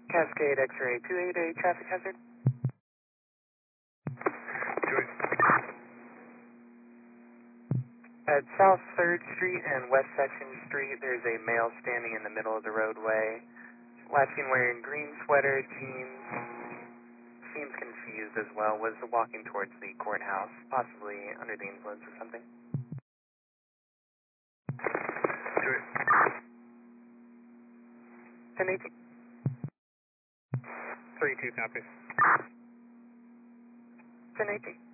Cascade X-ray 288 traffic hazard. At South 3rd Street and West Section Street, there's a male standing in the middle of the roadway. Last seen wearing green sweater, jeans, seems confused as well, was walking towards the courthouse, possibly under the influence of something. 1018. 32 copy. 1018.